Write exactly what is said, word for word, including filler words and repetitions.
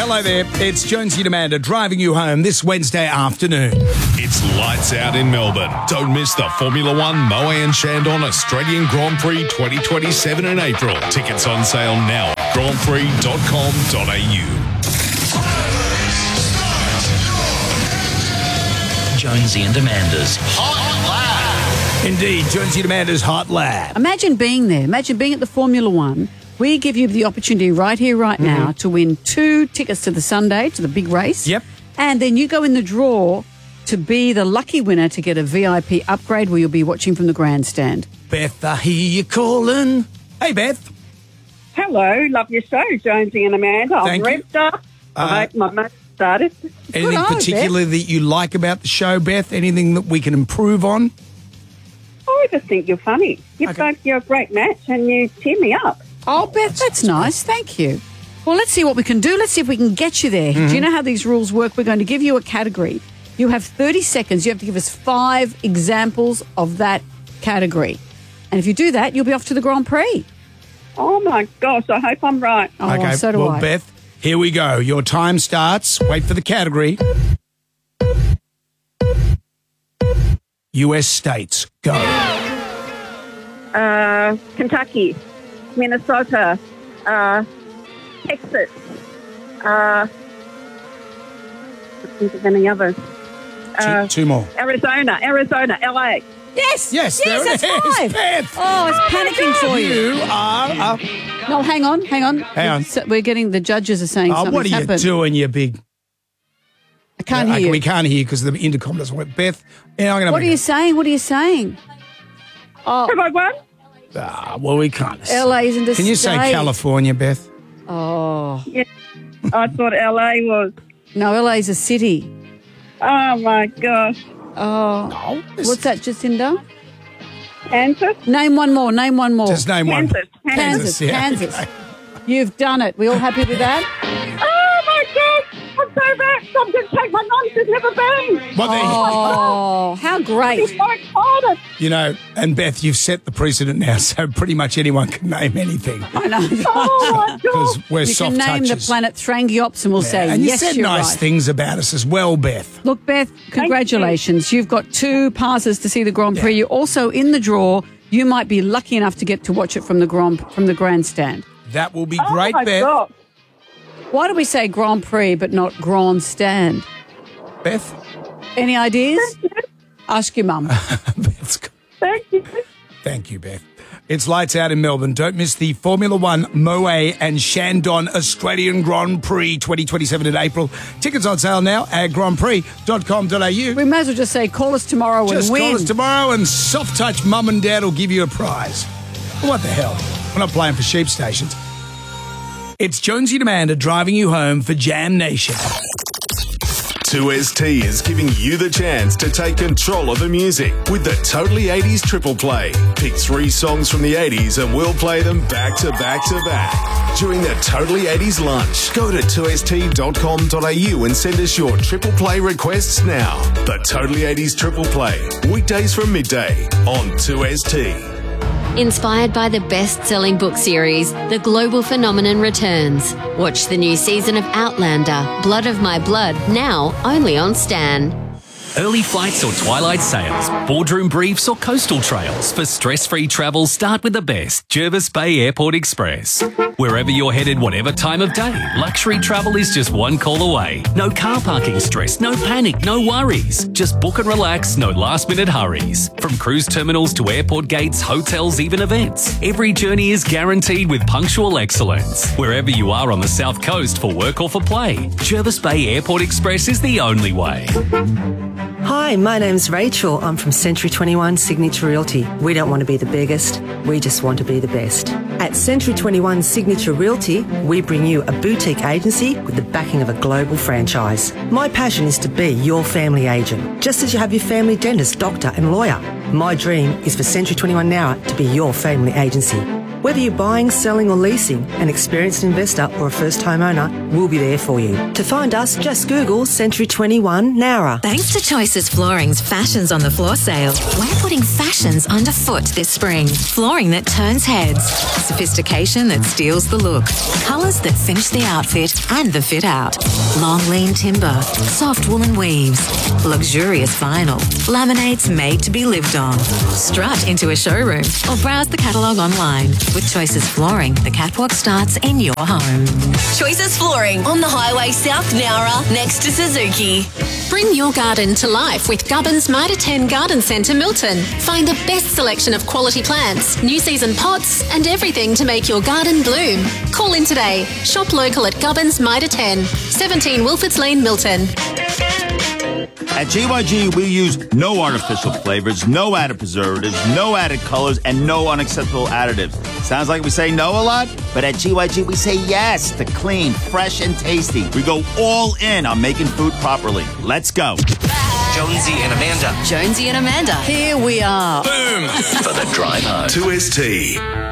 Hello there, it's Jonesy and Amanda driving you home this Wednesday afternoon. It's lights out in Melbourne. Don't miss the Formula One Moët and Chandon Australian Grand Prix twenty twenty-seven in April. Tickets on sale now at grand prix dot com dot a u. Jonesy and Amanda's Hot Lap. Indeed, Jonesy and Amanda's Hot Lap. Imagine being there. Imagine being at the Formula One. We give you the opportunity right here, right mm-hmm. now, to win two tickets to the Sunday, to the big race. Yep. And then you go in the draw to be the lucky winner to get a V I P upgrade where you'll be watching from the grandstand. Beth, I hear you calling. Hey, Beth. Hello, love your show, Jonesy and Amanda. I'm Thank you. revved up. Uh, I hope my mate started. Anything eye, particular that you like about the show, Beth? Anything that we can improve on? I just think you're funny. You Okay. both, you're a great match and you cheer me up. Oh, Beth, that's nice. Thank you. Well, let's see what we can do. Let's see if we can get you there. Mm-hmm. Do you know how these rules work? We're going to give you a category. You have thirty seconds. You have to give us five examples of that category. And if you do that, you'll be off to the Grand Prix. Oh, my gosh, I hope I'm right. Oh, okay, so do well, I. Beth, here we go. Your time starts. Wait for the category. U S states. Go. Uh, Kentucky, Minnesota, uh, Texas. Uh, I can't think of any others. Uh, two, two more. Arizona, Arizona, L A. Yes. Yes, yes, there that's it is, five. Beth. Oh, it's panicking for you. You are a... No, hang on, hang on. Hang on. So we're getting, the judges are saying Oh, something's what are you happened. doing, you big... I can't Yeah, hear you. We can't hear you because the intercom doesn't work. Beth, yeah, I'm going to... What are you saying? What are you saying? Oh, Have I won? Ah, well, we can't. L A isn't a Can you say state. California, Beth? Oh, Yeah. I thought L A was. no, L A is a city. Oh, my gosh. Oh, No. this- what's that, Jacinda? Kansas? Name one more. Name one more. Just name one. Kansas. Kansas. yeah, Kansas. okay. You've done it. We all happy with that? Oh, my gosh. I'm so vexed. I'm going to take my mum. She's never been. Well, there you- Oh, how She's great. so excited. You know, and Beth, you've set the precedent now, so pretty much anyone can name anything I know. Oh, my gosh. because we're You soft can name touches. the planet Thrangiops and we'll say, and you yes, said you're nice right. things about us as well, Beth. Look, Beth, congratulations. You. You've got two passes to see the Grand Prix. Yeah. You're also in the draw. You might be lucky enough to get to watch it from the Grand from the grandstand. That will be Oh, great, my Beth. gosh. Why do we say Grand Prix but not Grand Stand? Beth? Any ideas? Ask your mum. Beth's got- Thank you. Thank you, Beth. It's lights out in Melbourne. Don't miss the Formula One Moët and Chandon Australian Grand Prix twenty twenty-seven in April. Tickets on sale now at grand prix dot com dot a u. We may as well just say call us tomorrow Just and win. call us tomorrow and soft touch mum and dad will give you a prize. What the hell? We're not playing for sheep stations. It's Jonesy and Amanda driving you home for Jam Nation. two S T is giving you the chance to take control of the music with the Totally eighties Triple Play. Pick three songs from the eighties and we'll play them back to back to back. During the Totally eighties lunch, go to two s t dot com dot a u and send us your Triple Play requests now. The Totally eighties Triple Play, weekdays from midday on two S T. Inspired by the best-selling book series, The Global Phenomenon returns. Watch the new season of Outlander, Blood of My Blood, now only on Stan. Early flights or twilight sails, boardroom briefs or coastal trails. For stress-free travel, start with the best, Jervis Bay Airport Express. Wherever you're headed, whatever time of day, luxury travel is just one call away. No car parking stress, no panic, no worries. Just book and relax, no last-minute hurries. From cruise terminals to airport gates, hotels, even events. Every journey is guaranteed with punctual excellence. Wherever you are on the South Coast for work or for play, Jervis Bay Airport Express is the only way. Hi, my name's Rachel. I'm from Century twenty-one Signature Realty. We don't want to be the biggest, we just want to be the best. At Century twenty-one Signature Realty, we bring you a boutique agency with the backing of a global franchise. My passion is to be your family agent, just as you have your family dentist, doctor and lawyer. My dream is for Century twenty-one Now to be your family agency. Whether you're buying, selling or leasing, an experienced investor or a first-time owner will be there for you. To find us, just Google Century twenty-one Nowra. Thanks to Choices Flooring's Fashions on the Floor sale, we're putting fashions underfoot this spring. Flooring that turns heads, sophistication that steals the look, colours that finish the outfit and the fit out. Long lean timber, soft woolen weaves, luxurious vinyl, laminates made to be lived on. Strut into a showroom or browse the catalogue online. With Choices Flooring, the catwalk starts in your home. Choices Flooring on the highway South Nowra next to Suzuki. Bring your garden to life with Gubbins Mitre ten Garden Centre Milton. Find the best selection of quality plants, new season pots and everything to make your garden bloom. Call in today. Shop local at Gubbins Mitre ten, seventeen Wilfords Lane, Milton. At G Y G, we use no artificial flavors, no added preservatives, no added colors, and no unacceptable additives. Sounds like we say no a lot, but at G Y G, we say yes to clean, fresh, and tasty. We go all in on making food properly. Let's go. Jonesy and Amanda. Jonesy and Amanda. Here we are. Boom! For the drive home. two S T.